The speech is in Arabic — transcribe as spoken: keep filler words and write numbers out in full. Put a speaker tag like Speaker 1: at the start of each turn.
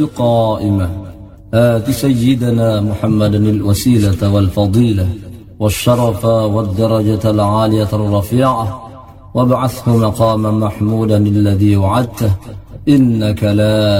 Speaker 1: القائمة آت سيدنا محمدا الوسيلة والفضيلة والشرف والدرجة العالية الرفيعة وابعثه مقاما محمودا الذي وعدته إنك لا